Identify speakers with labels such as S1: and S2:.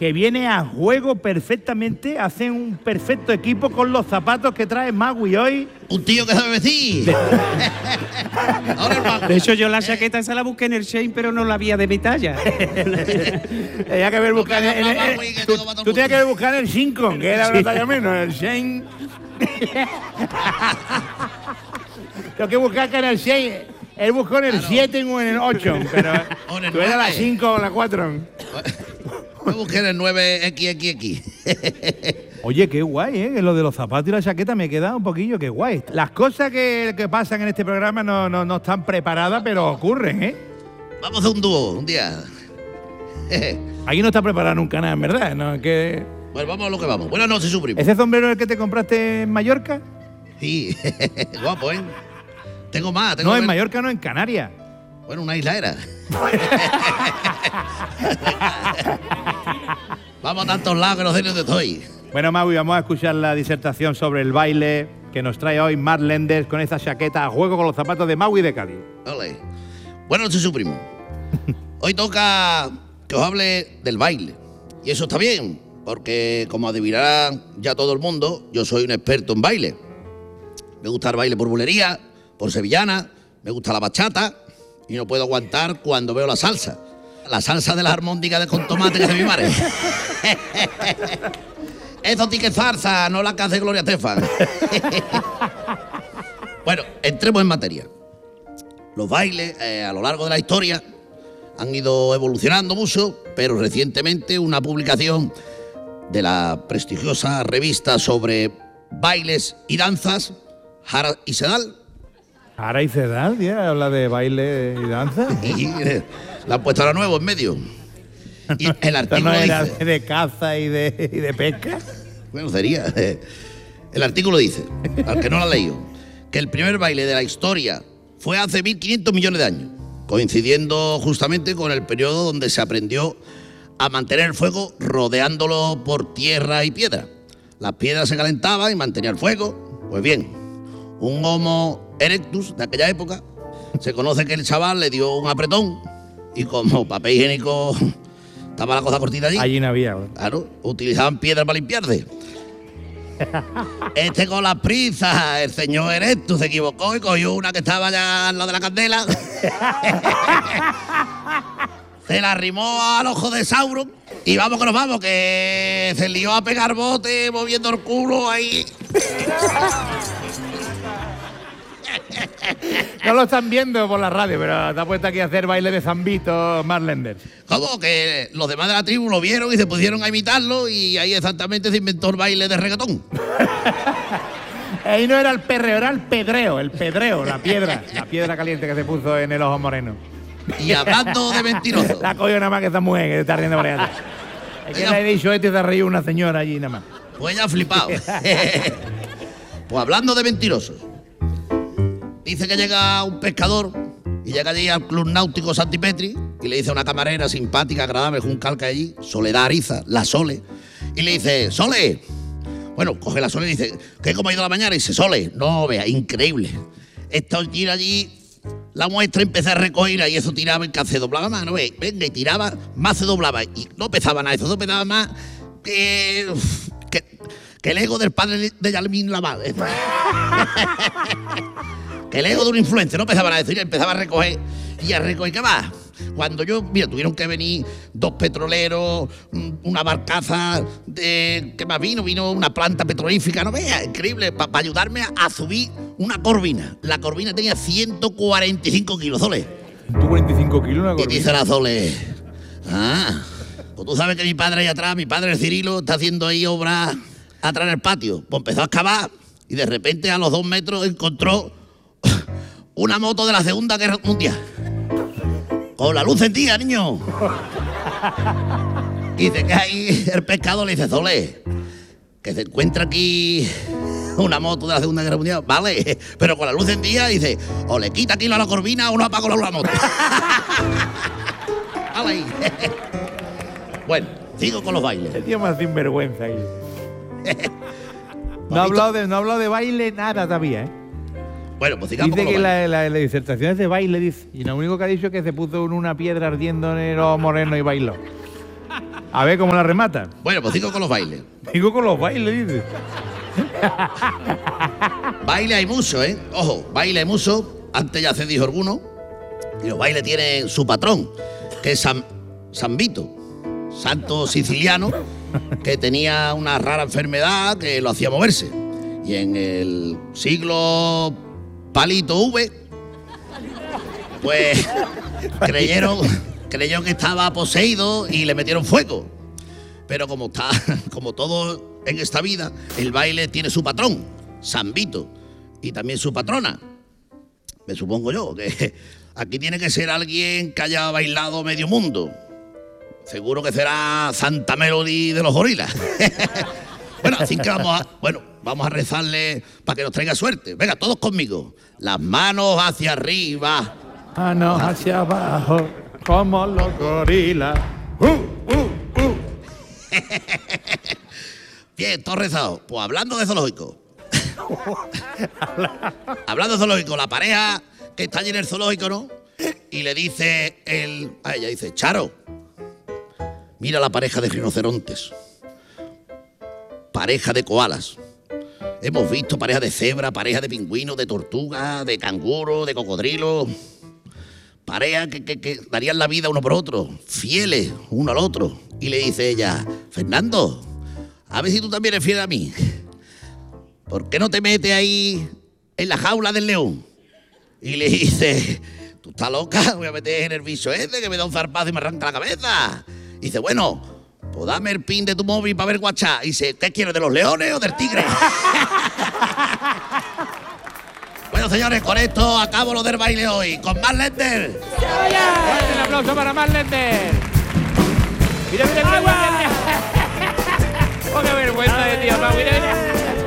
S1: que viene a juego perfectamente, hace un perfecto equipo con los zapatos que trae Magui hoy.
S2: Un tío que sabe vestir. Ahora el Magui.
S3: De hecho, yo la chaqueta esa la busqué en el Shein, pero no la había de mi talla.
S1: Tenía que haber buscado tú tenías que haber buscado en el Shincon, que era una talla menos, el Shein. Tengo que buscar que en el Shein. Él buscó en el 7 o en el 8, pero tú eras la 5 o la 4.
S2: Yo busqué en el 9XXX.
S1: Oye, qué guay, ¿eh? Lo de los zapatos y la chaqueta me queda un poquillo, qué guay. Las cosas que pasan en este programa no están preparadas, pero ocurren, ¿eh?
S2: Vamos a hacer un dúo un día.
S1: Aquí no está preparado nunca nada, en verdad, ¿no? Que...
S2: Bueno, vamos a lo que vamos. Buenas noches, su primo.
S1: ¿Ese sombrero es el que te compraste en Mallorca?
S2: Sí, guapo, ¿eh? Tengo más.
S1: No, en Mallorca no, en Canarias.
S2: Bueno, una isla era. Vamos a tantos lados que no sé ni dónde estoy.
S1: Bueno, Maui, vamos a escuchar la disertación sobre el baile que nos trae hoy Marc Lenders con esa chaqueta a juego con los zapatos de Maui de Cádiz.
S2: Ole. Buenas noches, su primo. Hoy toca que os hable del baile. Y eso está bien, porque como adivinará ya todo el mundo, yo soy un experto en baile. Me gusta el baile por bulería, por sevillana, me gusta la bachata y no puedo aguantar cuando veo la salsa. La salsa de las armóndicas con tomate que hace mi madre. Eso sí que es farsa, no la que hace Gloria Estefan. Bueno, entremos en materia. Los bailes a lo largo de la historia han ido evolucionando mucho, pero recientemente una publicación de la prestigiosa revista sobre bailes y danzas, Jara y Sedal.
S1: Jara y Sedal, tía, habla de baile y danza.
S2: Y la han puesto ahora nuevo en medio. Y el artículo
S1: ¿No era
S2: dice,
S1: de caza y de pesca?
S2: bueno, sería. El artículo dice, al que no lo ha leído, que el primer baile de la historia fue hace 1.500 millones de años, coincidiendo justamente con el periodo donde se aprendió a mantener el fuego rodeándolo por tierra y piedra. Las piedras se calentaban y mantenía el fuego. Pues bien, un Homo erectus de aquella época, se conoce que el chaval le dio un apretón y como papel higiénico estaba la cosa cortita allí.
S1: Allí no había.
S2: Claro, utilizaban piedras para limpiarse. Con las prisas, el señor Erectus se equivocó y cogió una que estaba ya al lado de la candela. Se la arrimó al ojo de Sauron y vamos que nos vamos, que se lió a pegar bote moviendo el culo ahí.
S1: No lo están viendo por la radio, pero te ha puesto aquí a hacer baile de zambito Marc Lenders.
S2: ¿Cómo? Que los demás de la tribu lo vieron y se pusieron a imitarlo y ahí exactamente se inventó el baile de reggaetón.
S1: Ahí no era el perreo, era el pedreo, la piedra caliente que se puso en el ojo moreno.
S2: Y hablando de mentirosos.
S1: La cogió nada más que esta mujer que está riendo por allá atrás. Es que le he dicho este y se ha reído una señora allí nada más.
S2: Pues ya ha flipado. Pues hablando de mentirosos. Dice que llega un pescador y llega allí al Club Náutico Santipetri y le dice a una camarera simpática, agradable, con un calca allí, Soledad Ariza, la Sole, y le dice, Sole. Bueno, coge la Sole y dice, ¿qué cómo ha ido la mañana? Y dice, Sole, no vea, increíble. Esto tira allí, la muestra empecé a recoger y eso tiraba y que se doblaba más, ¿no ve? Venga, y tiraba, más se doblaba y no pesaba nada, eso pesaba más que el ego del padre de Yalmín Laval. Que el ego de un influencer no pesaba nada, eso, y empezaba a recoger y a recoger. ¿Qué más? Cuando tuvieron que venir 2 petroleros, una barcaza de... ¿Qué más vino? Vino una planta petrolífica, no vea, increíble, para ayudarme a subir una corvina. La corvina tenía 145 kilos, Sole.
S1: 145 kilos una corvina.
S2: Y dice la Sole, pues tú sabes que mi padre ahí atrás, mi padre el Cirilo, está haciendo ahí obras atrás en el patio. Pues empezó a excavar y de repente a los 2 metros encontró una moto de la Segunda Guerra Mundial. Con la luz encendida, niño. Y dice que ahí el pescador le dice, Sole, que se encuentra aquí una moto de la Segunda Guerra Mundial. Vale, pero con la luz encendida dice, o le quita aquí a la corvina o no apago la moto. Vale ahí. Bueno, sigo con los bailes.
S1: El tío más sinvergüenza ahí. No ha hablado de baile nada todavía, ¿eh?
S2: Bueno, pues sigamos
S1: dice
S2: con los
S1: que la disertación es de baile, dice. Y lo único que ha dicho es que se puso en una piedra ardiendo en el ojo moreno y bailó. A ver cómo la remata.
S2: Bueno, pues digo con los bailes.
S1: Digo con los bailes, dice.
S2: Baile hay mucho, ¿eh? Ojo, baile hay mucho. Antes ya se dijo alguno. Y los bailes tienen su patrón, que es San Vito, santo siciliano, que tenía una rara enfermedad que lo hacía moverse. Y en el siglo Palito V, pues creyó que estaba poseído y le metieron fuego. Pero como todo en esta vida, el baile tiene su patrón, San Vito, y también su patrona. Me supongo yo que aquí tiene que ser alguien que haya bailado medio mundo. Seguro que será Santa Melody de los gorilas. Bueno, así que vamos a rezarle para que nos traiga suerte. Venga, todos conmigo. Las manos hacia arriba.
S1: Manos hacia abajo, como los gorilas.
S2: Bien, todos rezados. Pues hablando de zoológico. Hablando de zoológico, la pareja que está allí en el zoológico, ¿no? Y le dice ella dice, Charo, mira la pareja de rinocerontes, pareja de koalas. Hemos visto pareja de cebra, pareja de pingüinos, de tortuga, de canguro, de cocodrilo. Pareja que darían la vida uno por otro, fieles uno al otro. Y le dice ella, Fernando, a ver si tú también eres fiel a mí. ¿Por qué no te metes ahí en la jaula del león? Y le dice, ¿tú estás loca? Voy a meter en el bicho ese que me da un zarpazo y me arranca la cabeza. Y dice, bueno, pues dame el pin de tu móvil para ver WhatsApp. Y dice, ¿qué quieres, de los leones o del tigre? Bueno, señores, con esto acabo lo del baile hoy. Con Marc Lender.
S1: Un aplauso para Marc Lender. Mira, mira, mira, mira, mira.